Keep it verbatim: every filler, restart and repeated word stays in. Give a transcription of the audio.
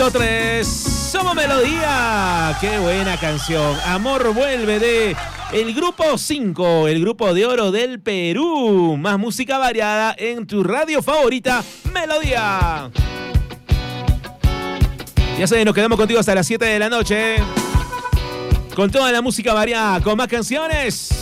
tres, Somos Melodía. Qué buena canción. Amor vuelve de el grupo cinco, el grupo de oro del Perú. Más música variada en tu radio favorita, Melodía. Ya saben, nos quedamos contigo hasta las siete de la noche. Con toda la música variada, con más canciones.